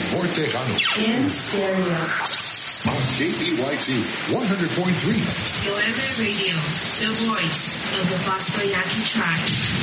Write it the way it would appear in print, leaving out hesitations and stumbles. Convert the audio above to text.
Port Tejano. In stereo. On KPYT 100.3. Your FM radio, the voice of the Foscoyaki tribe.